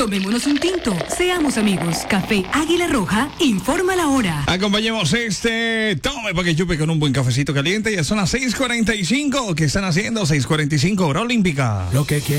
Tomémonos un tinto. Seamos amigos. Café Águila Roja informa la hora. Acompañemos tome para que chupe con un buen cafecito caliente. Ya son las 6:45. ¿Qué están haciendo? 6:45, hora olímpica. Lo que